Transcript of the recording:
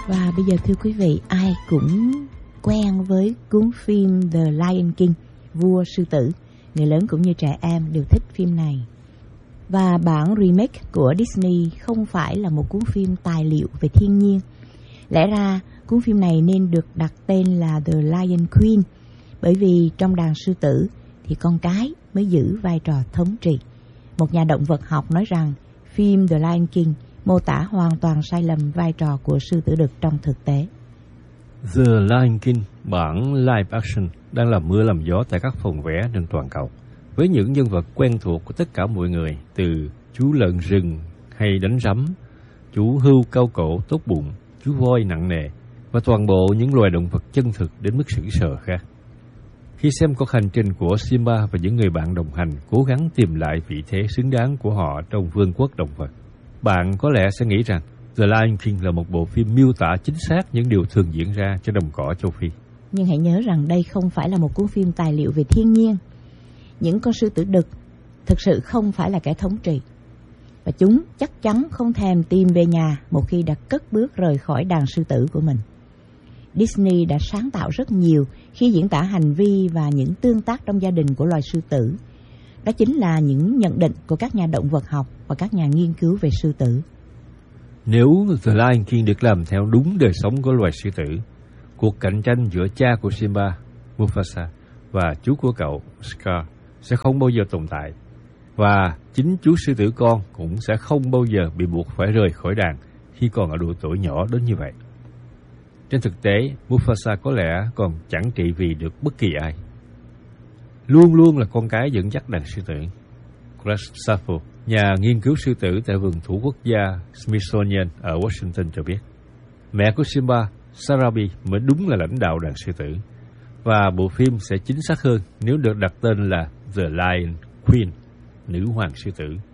Và bây giờ thưa quý vị, ai cũng quen với cuốn phim The Lion King, Vua Sư Tử. Người lớn cũng như trẻ em đều thích phim này. Và bản remake của Disney không phải là một cuốn phim tài liệu về thiên nhiên. Lẽ ra cuốn phim này nên được đặt tên là The Lion Queen, bởi vì trong đàn sư tử thì con cái mới giữ vai trò thống trị. Một nhà động vật học nói rằng phim The Lion King mô tả hoàn toàn sai lầm vai trò của sư tử đực trong thực tế. The Lion King bản live action đang làm mưa làm gió tại các phòng vé trên toàn cầu, với những nhân vật quen thuộc của tất cả mọi người, từ chú lợn rừng hay đánh rắm, chú hươu cao cổ tốt bụng, chú voi nặng nề và toàn bộ những loài động vật chân thực đến mức sững sờ khác. Khi xem cuộc hành trình của Simba và những người bạn đồng hành cố gắng tìm lại vị thế xứng đáng của họ trong vương quốc động vật, bạn có lẽ sẽ nghĩ rằng The Lion King là một bộ phim miêu tả chính xác những điều thường diễn ra trên đồng cỏ châu Phi. Nhưng hãy nhớ rằng đây không phải là một cuốn phim tài liệu về thiên nhiên. Những con sư tử đực thực sự không phải là kẻ thống trị, và chúng chắc chắn không thèm tìm về nhà một khi đã cất bước rời khỏi đàn sư tử của mình. Disney đã sáng tạo rất nhiều khi diễn tả hành vi và những tương tác trong gia đình của loài sư tử. Đó chính là những nhận định của các nhà động vật học và các nhà nghiên cứu về sư tử. Nếu The Lion King được làm theo đúng đời sống của loài sư tử, cuộc cạnh tranh giữa cha của Simba, Mufasa, và chú của cậu, Scar, sẽ không bao giờ tồn tại. Và chính chú sư tử con cũng sẽ không bao giờ bị buộc phải rời khỏi đàn khi còn ở độ tuổi nhỏ đến như vậy. Trên thực tế, Mufasa có lẽ còn chẳng trị vì được bất kỳ ai. Luôn luôn là con cái dẫn dắt đàn sư tử. Greg Saffo, nhà nghiên cứu sư tử tại vườn thú quốc gia Smithsonian ở Washington cho biết, mẹ của Simba, Sarabi, mới đúng là lãnh đạo đàn sư tử. Và bộ phim sẽ chính xác hơn nếu được đặt tên là The Lion Queen, nữ hoàng sư tử.